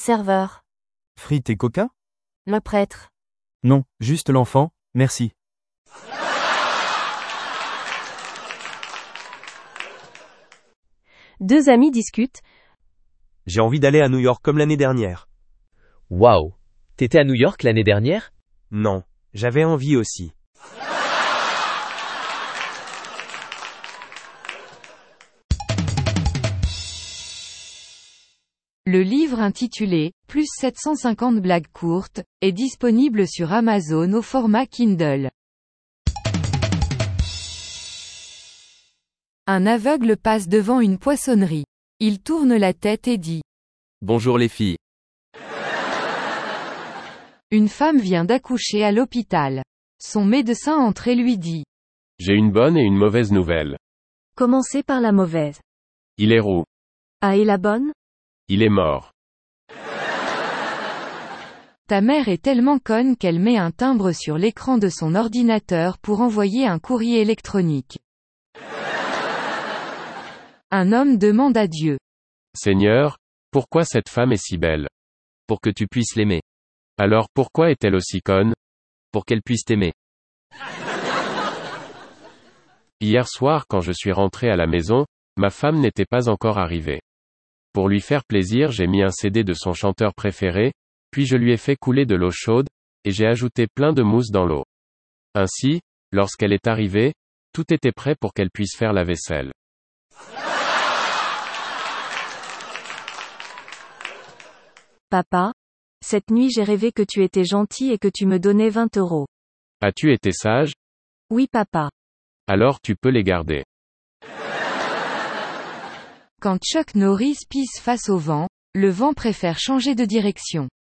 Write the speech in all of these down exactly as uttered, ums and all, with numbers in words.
serveur. Frites et coca? Le prêtre. Non, juste l'enfant, merci. Deux amis discutent. J'ai envie d'aller à New York comme l'année dernière. Waouh! T'étais à New York l'année dernière? Non, j'avais envie aussi. Le livre intitulé « Plus sept cent cinquante blagues courtes » est disponible sur Amazon au format Kindle. Un aveugle passe devant une poissonnerie. Il tourne la tête et dit « Bonjour les filles. » Une femme vient d'accoucher à l'hôpital. Son médecin entre et lui dit « J'ai une bonne et une mauvaise nouvelle. Commencez par la mauvaise. Il est roux. Ah, et la bonne? Il est mort. » Ta mère est tellement conne qu'elle met un timbre sur l'écran de son ordinateur pour envoyer un courrier électronique. Un homme demande à Dieu. Seigneur, pourquoi cette femme est si belle? Pour que tu puisses l'aimer. Alors pourquoi est-elle aussi conne? Pour qu'elle puisse t'aimer. Hier soir quand je suis rentré à la maison, ma femme n'était pas encore arrivée. Pour lui faire plaisir, j'ai mis un C D de son chanteur préféré, puis je lui ai fait couler de l'eau chaude, et j'ai ajouté plein de mousse dans l'eau. Ainsi, lorsqu'elle est arrivée, tout était prêt pour qu'elle puisse faire la vaisselle. Papa, cette nuit j'ai rêvé que tu étais gentil et que tu me donnais vingt euros. As-tu été sage? Oui papa. Alors tu peux les garder. Quand Chuck Norris pisse face au vent, le vent préfère changer de direction.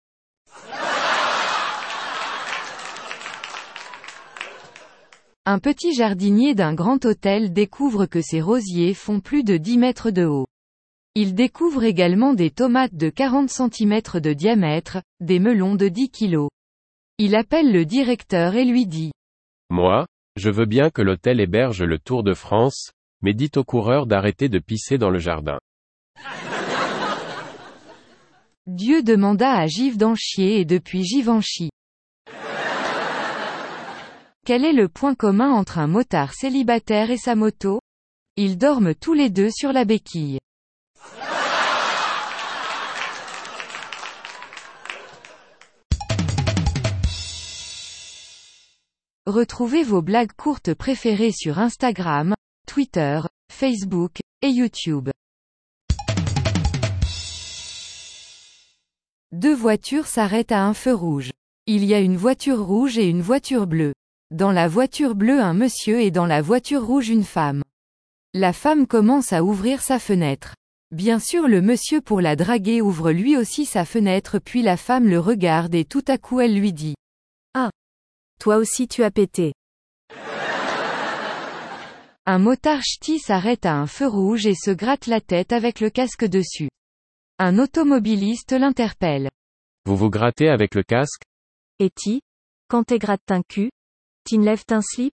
Un petit jardinier d'un grand hôtel découvre que ses rosiers font plus de dix mètres de haut. Il découvre également des tomates de quarante centimètres de diamètre, des melons de dix kilos. Il appelle le directeur et lui dit « Moi, je veux bien que l'hôtel héberge le Tour de France, mais dites aux coureurs d'arrêter de pisser dans le jardin. » Dieu demanda à Givenchy et depuis Givenchy. Quel est le point commun entre un motard célibataire et sa moto? Ils dorment tous les deux sur la béquille. Retrouvez vos blagues courtes préférées sur Instagram, Twitter, Facebook, et YouTube. Deux voitures s'arrêtent à un feu rouge. Il y a une voiture rouge et une voiture bleue. Dans la voiture bleue un monsieur et dans la voiture rouge une femme. La femme commence à ouvrir sa fenêtre. Bien sûr le monsieur pour la draguer ouvre lui aussi sa fenêtre puis la femme le regarde et tout à coup elle lui dit « Ah, toi aussi tu as pété. » Un motard ch'ti s'arrête à un feu rouge et se gratte la tête avec le casque dessus. Un automobiliste l'interpelle. Vous vous grattez avec le casque? Et ti, quand t'es gratte un cul, t'enlèves un slip?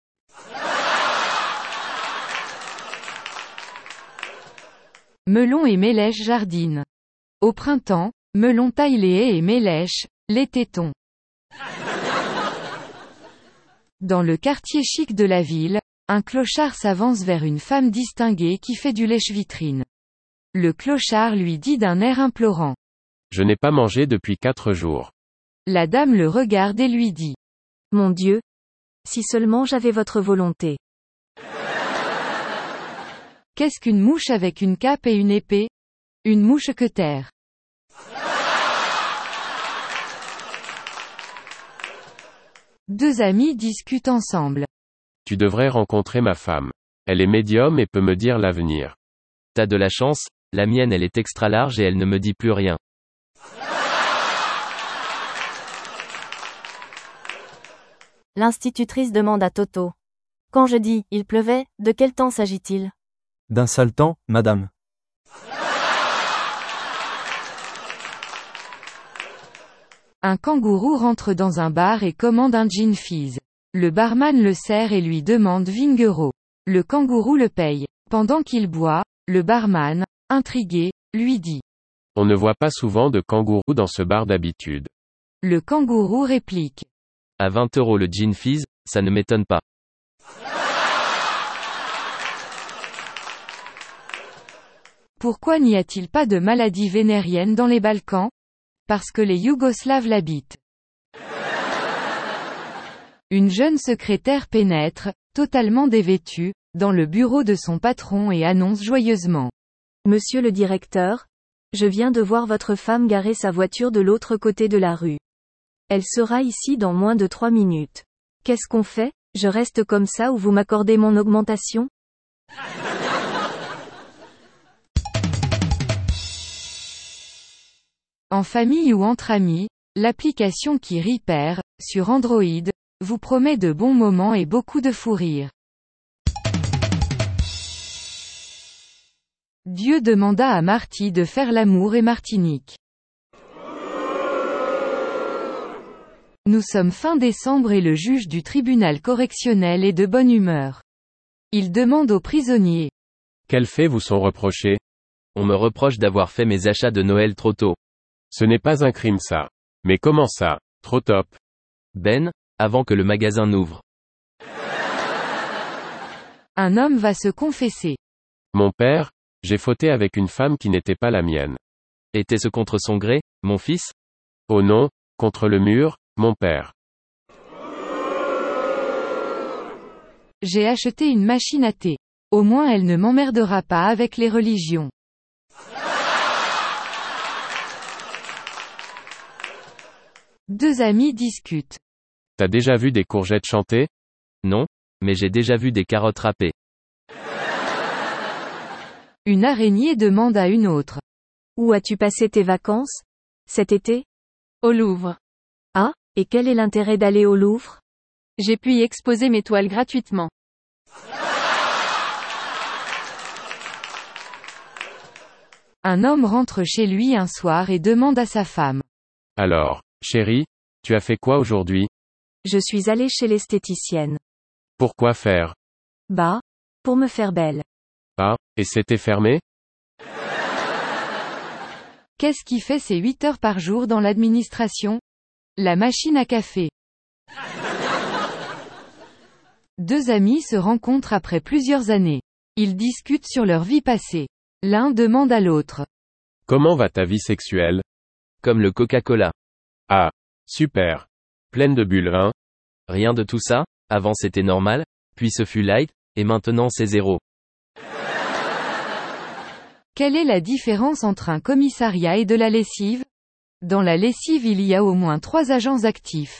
Melon et Mélèche jardinent. Au printemps, Melon taille les haies et Mélèche, les tétons. Dans le quartier chic de la ville, un clochard s'avance vers une femme distinguée qui fait du lèche-vitrine. Le clochard lui dit d'un air implorant. Je n'ai pas mangé depuis quatre jours. La dame le regarde et lui dit. Mon Dieu! Si seulement j'avais votre volonté. Qu'est-ce qu'une mouche avec une cape et une épée? Une mouche-queutère. Deux amis discutent ensemble. Tu devrais rencontrer ma femme. Elle est médium et peut me dire l'avenir. T'as de la chance, la mienne elle est extra large et elle ne me dit plus rien. L'institutrice demande à Toto. Quand je dis « il pleuvait », de quel temps s'agit-il? D'un sale temps, madame. Un kangourou rentre dans un bar et commande un gin fizz. Le barman le sert et lui demande vingt euros. Le kangourou le paye. Pendant qu'il boit, le barman, intrigué, lui dit. On ne voit pas souvent de kangourous dans ce bar d'habitude. Le kangourou réplique. À vingt euros le gin fizz, ça ne m'étonne pas. Pourquoi n'y a-t-il pas de maladie vénérienne dans les Balkans? Parce que les Yougoslaves l'habitent. Une jeune secrétaire pénètre, totalement dévêtue, dans le bureau de son patron et annonce joyeusement. Monsieur le directeur, je viens de voir votre femme garer sa voiture de l'autre côté de la rue. Elle sera ici dans moins de trois minutes. Qu'est-ce qu'on fait? Je reste comme ça ou vous m'accordez mon augmentation? En famille ou entre amis, l'application qui rit perd, sur Android, vous promet de bons moments et beaucoup de fou rire. Dieu demanda à Marty de faire l'amour et Martinique. Nous sommes fin décembre et le juge du tribunal correctionnel est de bonne humeur. Il demande aux prisonniers. Quels faits vous sont reprochés? On me reproche d'avoir fait mes achats de Noël trop tôt. Ce n'est pas un crime ça. Mais comment ça? Trop top. Ben, avant que le magasin n'ouvre. Un homme va se confesser. Mon père, j'ai fauté avec une femme qui n'était pas la mienne. Était-ce contre son gré, mon fils? Oh non, contre le mur, mon père. J'ai acheté une machine à thé. Au moins elle ne m'emmerdera pas avec les religions. Deux amis discutent. T'as déjà vu des courgettes chanter? Non, mais j'ai déjà vu des carottes râpées. Une araignée demande à une autre. Où as-tu passé tes vacances? Cet été? Au Louvre. Ah, et quel est l'intérêt d'aller au Louvre? J'ai pu y exposer mes toiles gratuitement. Un homme rentre chez lui un soir et demande à sa femme. Alors, chérie, tu as fait quoi aujourd'hui? Je suis allé chez l'esthéticienne. Pourquoi faire? Bah, pour me faire belle. Ah, et c'était fermé? Qu'est-ce qui fait ses huit heures par jour dans l'administration? La machine à café. Deux amis se rencontrent après plusieurs années. Ils discutent sur leur vie passée. L'un demande à l'autre. Comment va ta vie sexuelle? Comme le Coca-Cola. Ah, super. Pleine de bulles, hein? Rien de tout ça, avant c'était normal, puis ce fut light, et maintenant c'est zéro. Quelle est la différence entre un commissariat et de la lessive? Dans la lessive il y a au moins trois agents actifs.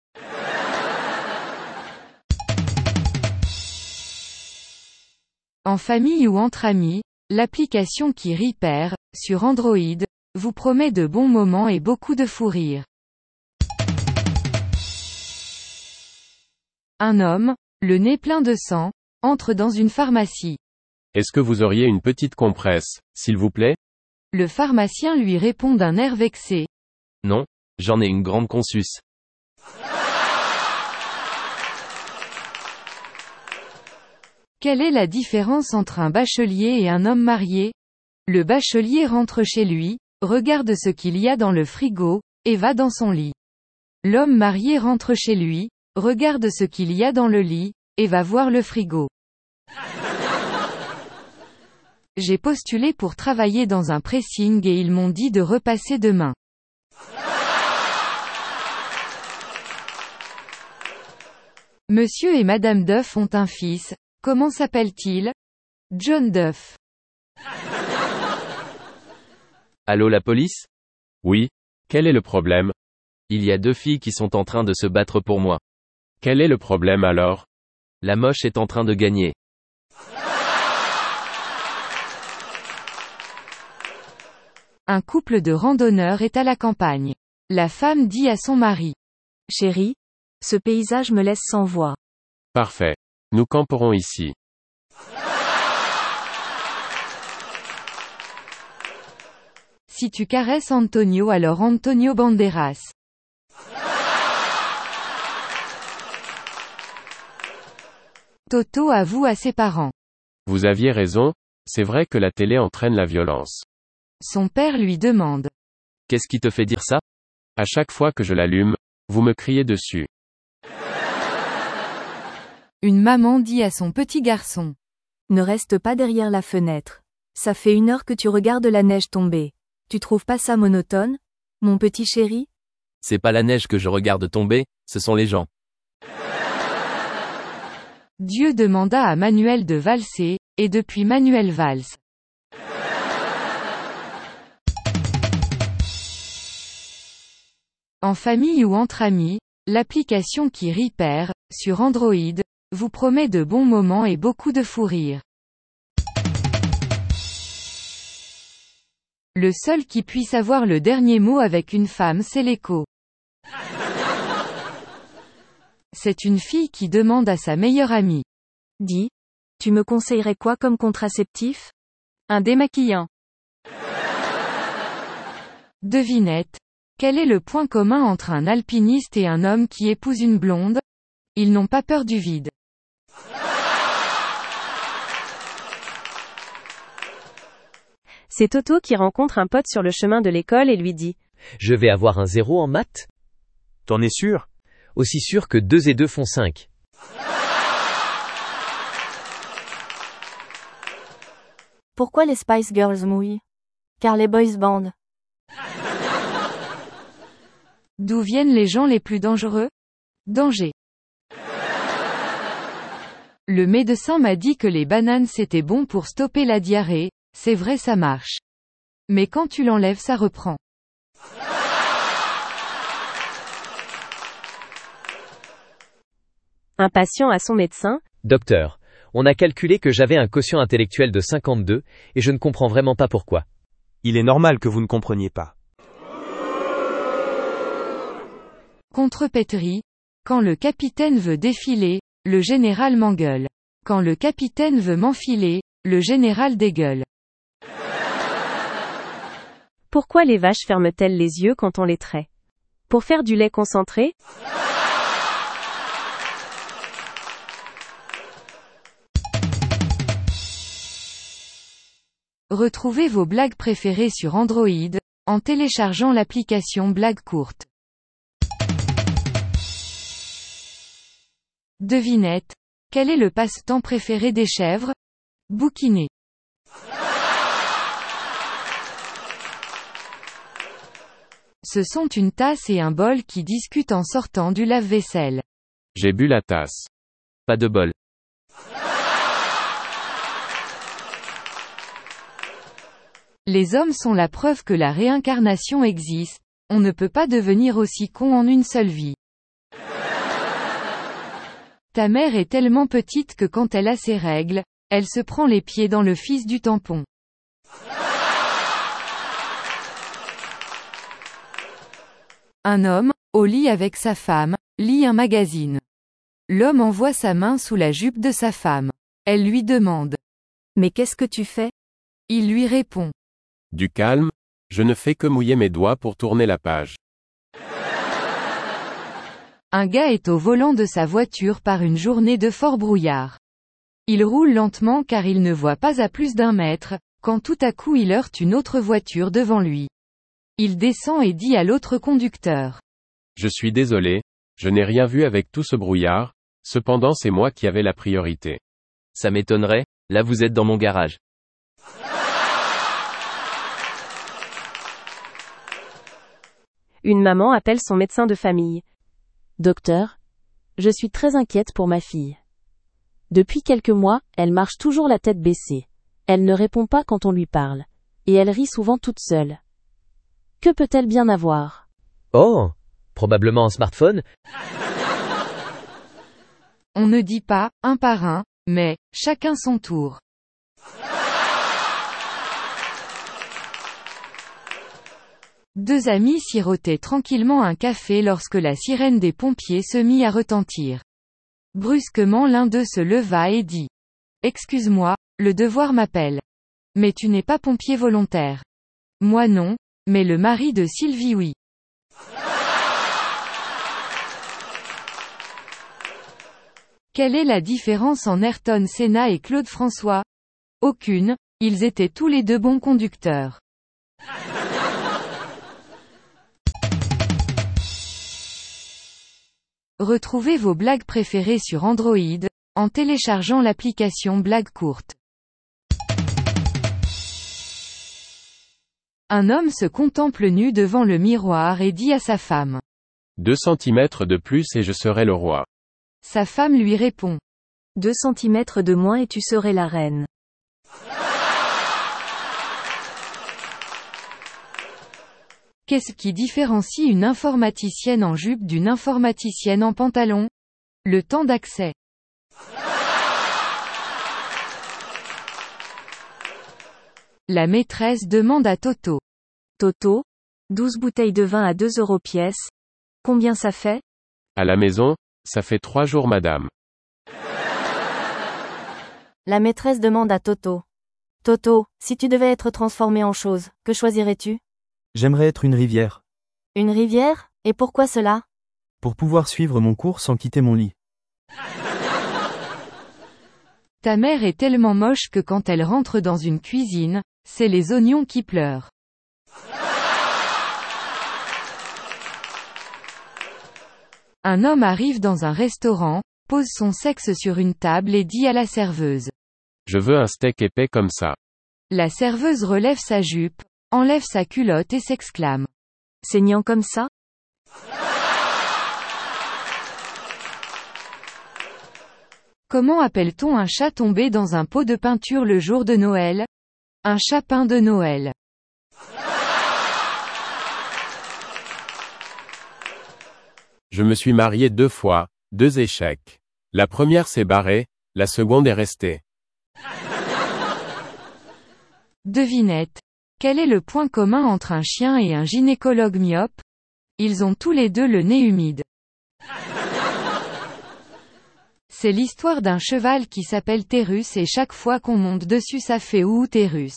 En famille ou entre amis, l'application qui rit perd, sur Android, vous promet de bons moments et beaucoup de fou rire. Un homme, le nez plein de sang, entre dans une pharmacie. Est-ce que vous auriez une petite compresse, s'il vous plaît? Le pharmacien lui répond d'un air vexé. Non, j'en ai une grande consus. Quelle est la différence entre un bachelier et un homme marié? Le bachelier rentre chez lui, regarde ce qu'il y a dans le frigo, et va dans son lit. L'homme marié rentre chez lui, regarde ce qu'il y a dans le lit, et va voir le frigo. J'ai postulé pour travailler dans un pressing et ils m'ont dit de repasser demain. Monsieur et Madame Duff ont un fils, comment s'appelle-t-il? John Duff. Allô la police? Oui. Quel est le problème? Il y a deux filles qui sont en train de se battre pour moi. Quel est le problème alors? La moche est en train de gagner. Un couple de randonneurs est à la campagne. La femme dit à son mari. Chérie, ce paysage me laisse sans voix. Parfait. Nous camperons ici. Si tu caresses Antonio alors Antonio Banderas. Toto avoue à ses parents. Vous aviez raison, c'est vrai que la télé entraîne la violence. Son père lui demande. Qu'est-ce qui te fait dire ça? À chaque fois que je l'allume, vous me criez dessus. Une maman dit à son petit garçon. Ne reste pas derrière la fenêtre. Ça fait une heure que tu regardes la neige tomber. Tu trouves pas ça monotone, mon petit chéri? C'est pas la neige que je regarde tomber, ce sont les gens. Dieu demanda à Manuel de valser, et depuis Manuel valse. En famille ou entre amis, l'application qui Repair, sur Android, vous promet de bons moments et beaucoup de fou rire. Le seul qui puisse avoir le dernier mot avec une femme, c'est l'écho. C'est une fille qui demande à sa meilleure amie. Dis, tu me conseillerais quoi comme contraceptif? Un démaquillant. Devinette. Quel est le point commun entre un alpiniste et un homme qui épouse une blonde? Ils n'ont pas peur du vide. C'est Toto qui rencontre un pote sur le chemin de l'école et lui dit. Je vais avoir un zéro en maths? T'en es sûr? Aussi sûr que deux et deux font cinq. Pourquoi les Spice Girls mouillent? Car les boys band. D'où viennent les gens les plus dangereux? Danger. Le médecin m'a dit que les bananes c'était bon pour stopper la diarrhée, c'est vrai ça marche. Mais quand tu l'enlèves ça reprend. Un patient à son médecin. Docteur, on a calculé que j'avais un quotient intellectuel de cinquante-deux, et je ne comprends vraiment pas pourquoi. Il est normal que vous ne compreniez pas. Contrepétrie. Quand le capitaine veut défiler, le général m'engueule. Quand le capitaine veut m'enfiler, le général dégueule. Pourquoi les vaches ferment-elles les yeux quand on les traite? Pour faire du lait concentré? Retrouvez vos blagues préférées sur Android, en téléchargeant l'application Blagues courtes. Devinette. Quel est le passe-temps préféré des chèvres? Bouquiner. Ce sont une tasse et un bol qui discutent en sortant du lave-vaisselle. J'ai bu la tasse. Pas de bol. Les hommes sont la preuve que la réincarnation existe, on ne peut pas devenir aussi con en une seule vie. Ta mère est tellement petite que quand elle a ses règles, elle se prend les pieds dans le fils du tampon. Un homme, au lit avec sa femme, lit un magazine. L'homme envoie sa main sous la jupe de sa femme. Elle lui demande. Mais qu'est-ce que tu fais? Il lui répond. Du calme, je ne fais que mouiller mes doigts pour tourner la page. Un gars est au volant de sa voiture par une journée de fort brouillard. Il roule lentement car il ne voit pas à plus d'un mètre, quand tout à coup il heurte une autre voiture devant lui. Il descend et dit à l'autre conducteur. Je suis désolé, je n'ai rien vu avec tout ce brouillard, cependant c'est moi qui avais la priorité. Ça m'étonnerait, là vous êtes dans mon garage. Une maman appelle son médecin de famille. Docteur, je suis très inquiète pour ma fille. Depuis quelques mois, elle marche toujours la tête baissée. Elle ne répond pas quand on lui parle. Et elle rit souvent toute seule. Que peut-elle bien avoir? Oh, probablement un smartphone? On ne dit pas, un par un, mais, chacun son tour. Deux amis sirotaient tranquillement un café lorsque la sirène des pompiers se mit à retentir. Brusquement l'un d'eux se leva et dit. Excuse-moi, le devoir m'appelle. Mais tu n'es pas pompier volontaire. Moi non, mais le mari de Sylvie oui. Quelle est la différence en Ayrton Senna et Claude François? Aucune, ils étaient tous les deux bons conducteurs. Retrouvez vos blagues préférées sur Android, en téléchargeant l'application Blagues courtes. Un homme se contemple nu devant le miroir et dit à sa femme. Deux centimètres de plus et je serai le roi. Sa femme lui répond. Deux centimètres de moins et tu serais la reine. Qu'est-ce qui différencie une informaticienne en jupe d'une informaticienne en pantalon? Le temps d'accès. La maîtresse demande à Toto. Toto, douze bouteilles de vin à deux euros pièce. Combien ça fait? À la maison, ça fait trois jours madame. La maîtresse demande à Toto. Toto, si tu devais être transformé en chose, que choisirais-tu? J'aimerais être une rivière. Une rivière? Et pourquoi cela? Pour pouvoir suivre mon cours sans quitter mon lit. Ta mère est tellement moche que quand elle rentre dans une cuisine, c'est les oignons qui pleurent. Un homme arrive dans un restaurant, pose son sexe sur une table et dit à la serveuse. Je veux un steak épais comme ça. La serveuse relève sa jupe, enlève sa culotte et s'exclame. Saignant comme ça? Comment appelle-t-on un chat tombé dans un pot de peinture le jour de Noël? Un chapin de Noël. Je me suis marié deux fois, deux échecs. La première s'est barrée, la seconde est restée. Devinette. Quel est le point commun entre un chien et un gynécologue myope? Ils ont tous les deux le nez humide. C'est l'histoire d'un cheval qui s'appelle Térus et chaque fois qu'on monte dessus ça fait ouh Térus.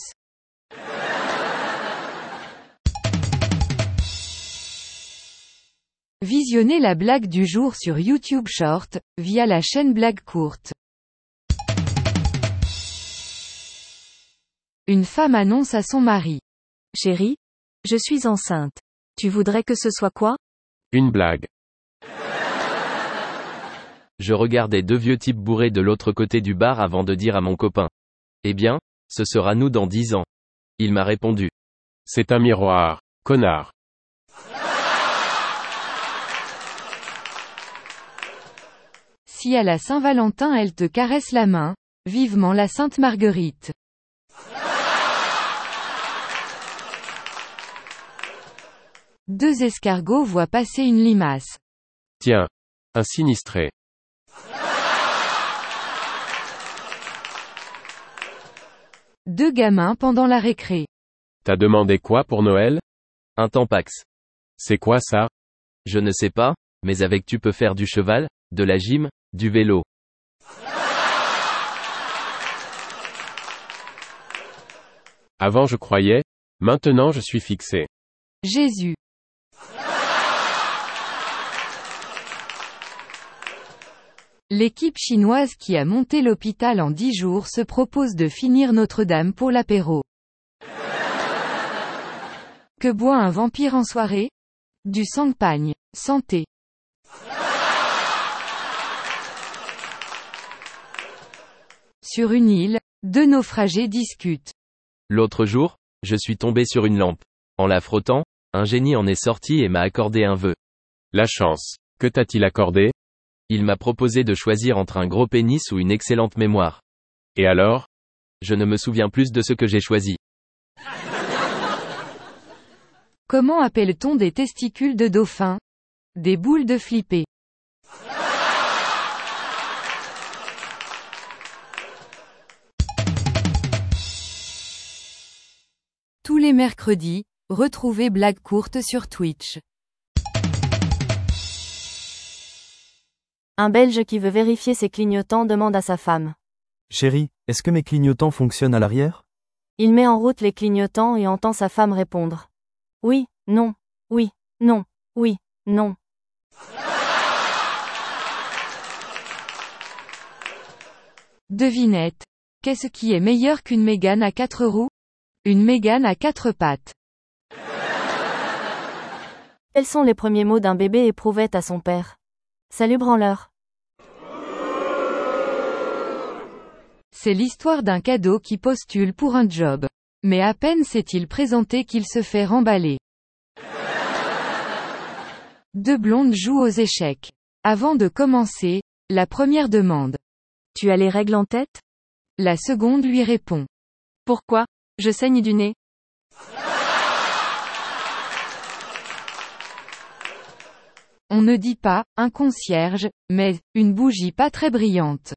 Visionnez la blague du jour sur YouTube Short, via la chaîne Blagues courtes. Une femme annonce à son mari. Chérie, je suis enceinte. Tu voudrais que ce soit quoi? Une blague. Je regardais deux vieux types bourrés de l'autre côté du bar avant de dire à mon copain. Eh bien, ce sera nous dans dix ans. Il m'a répondu. C'est un miroir, connard. Si à la Saint-Valentin elle te caresse la main, vivement la Sainte Marguerite. Deux escargots voient passer une limace. Tiens, un sinistré. Deux gamins pendant la récré. T'as demandé quoi pour Noël? Un Tampax. C'est quoi ça? Je ne sais pas, mais avec tu peux faire du cheval, de la gym, du vélo. Avant je croyais, maintenant je suis fixé. Jésus. L'équipe chinoise qui a monté l'hôpital en dix jours se propose de finir Notre-Dame pour l'apéro. Que boit un vampire en soirée? Du champagne. Santé. Sur une île, deux naufragés discutent. L'autre jour, je suis tombé sur une lampe. En la frottant, un génie en est sorti et m'a accordé un vœu. La chance. Que t'a-t-il accordé? Il m'a proposé de choisir entre un gros pénis ou une excellente mémoire. Et alors? Je ne me souviens plus de ce que j'ai choisi. Comment appelle-t-on des testicules de dauphin? Des boules de flipper. Tous les mercredis, retrouvez Blagues courtes sur Twitch. Un Belge qui veut vérifier ses clignotants demande à sa femme. Chérie, est-ce que mes clignotants fonctionnent à l'arrière? Il met en route les clignotants et entend sa femme répondre. Oui, non, oui, non, oui, non. Devinette. Qu'est-ce qui est meilleur qu'une Mégane à quatre roues? Une Mégane à quatre pattes. Quels sont les premiers mots d'un bébé éprouvette à son père? Salut branleur. C'est l'histoire d'un cadeau qui postule pour un job. Mais à peine s'est-il présenté qu'il se fait remballer. Deux blondes jouent aux échecs. Avant de commencer, la première demande. Tu as les règles en tête? La seconde lui répond. Pourquoi? Je saigne du nez. On ne dit pas, un concierge, mais, une bougie pas très brillante.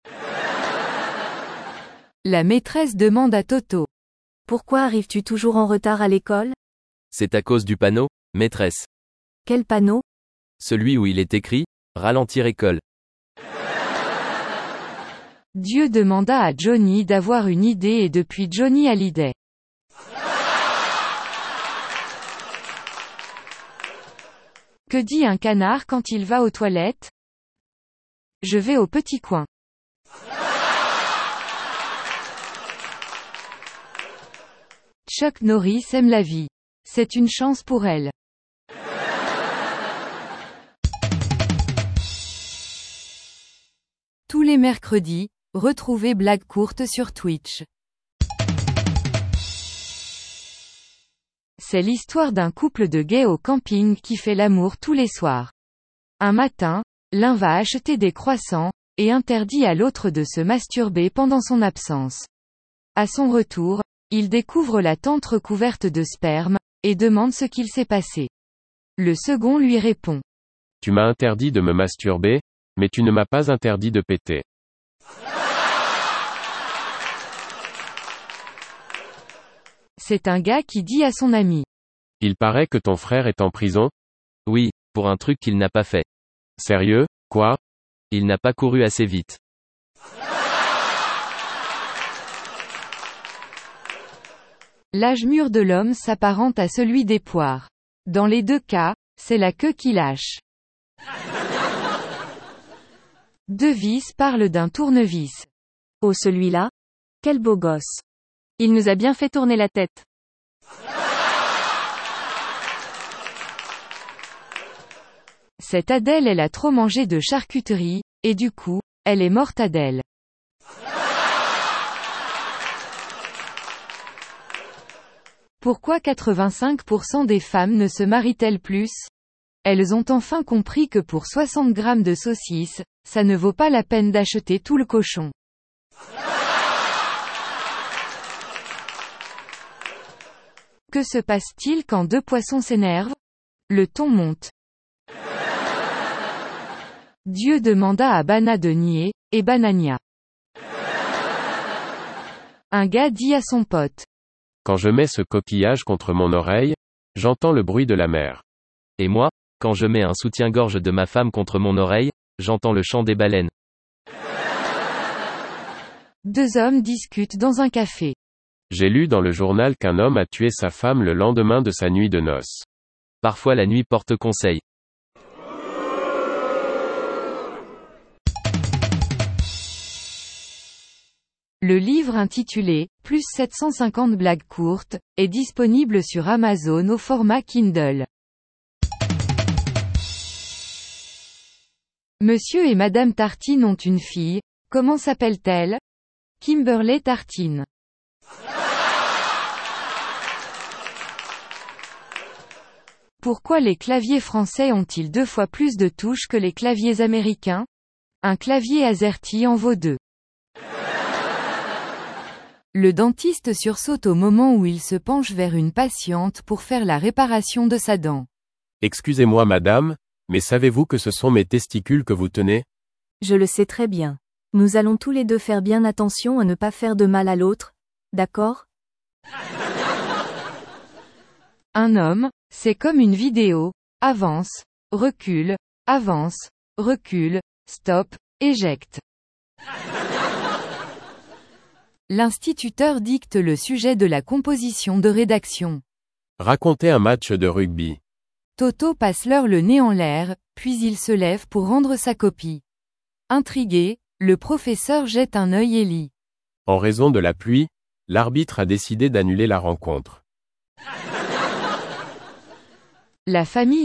La maîtresse demande à Toto. Pourquoi arrives-tu toujours en retard à l'école? C'est à cause du panneau, maîtresse. Quel panneau? Celui où il est écrit, ralentir école. Dieu demanda à Johnny d'avoir une idée et depuis Johnny a l'idée. Que dit un canard quand il va aux toilettes? Je vais au petit coin. Chuck Norris aime la vie. C'est une chance pour elle. Tous les mercredis, retrouvez Blague courte sur Twitch. C'est l'histoire d'un couple de gays au camping qui fait l'amour tous les soirs. Un matin, l'un va acheter des croissants, et interdit à l'autre de se masturber pendant son absence. À son retour, il découvre la tente recouverte de sperme, et demande ce qu'il s'est passé. Le second lui répond. Tu m'as interdit de me masturber, mais tu ne m'as pas interdit de péter. C'est un gars qui dit à son ami. Il paraît que ton frère est en prison? Oui, pour un truc qu'il n'a pas fait. Sérieux, quoi? Il n'a pas couru assez vite. L'âge mûr de l'homme s'apparente à celui des poires. Dans les deux cas, c'est la queue qui lâche. Deux vis parlent d'un tournevis. Oh celui-là? Quel beau gosse. Il nous a bien fait tourner la tête. Cette Adèle elle a trop mangé de charcuterie, et du coup, elle est morte Adèle. Pourquoi quatre-vingt-cinq pour cent des femmes ne se marient-elles plus? Elles ont enfin compris que pour soixante grammes de saucisses, ça ne vaut pas la peine d'acheter tout le cochon. Que se passe-t-il quand deux poissons s'énervent? Le ton monte. Dieu demanda à Bana de nier, et Banania. Un gars dit à son pote. Quand je mets ce coquillage contre mon oreille, j'entends le bruit de la mer. Et moi, quand je mets un soutien-gorge de ma femme contre mon oreille, j'entends le chant des baleines. Deux hommes discutent dans un café. J'ai lu dans le journal qu'un homme a tué sa femme le lendemain de sa nuit de noces. Parfois la nuit porte conseil. Le livre intitulé « Plus sept cent cinquante blagues courtes » est disponible sur Amazon au format Kindle. Monsieur et Madame Tartine ont une fille, comment s'appelle-t-elle? Kimberley Tartine. Pourquoi les claviers français ont-ils deux fois plus de touches que les claviers américains? Un clavier AZERTY en vaut deux. Le dentiste sursaute au moment où il se penche vers une patiente pour faire la réparation de sa dent. Excusez-moi madame, mais savez-vous que ce sont mes testicules que vous tenez? Je le sais très bien. Nous allons tous les deux faire bien attention à ne pas faire de mal à l'autre, d'accord? Un homme, c'est comme une vidéo, avance, recule, avance, recule, stop, éjecte. L'instituteur dicte le sujet de la composition de rédaction. Racontez un match de rugby. Toto passe l'heure le nez en l'air, puis il se lève pour rendre sa copie. Intrigué, le professeur jette un œil et lit. En raison de la pluie, l'arbitre a décidé d'annuler la rencontre. La famille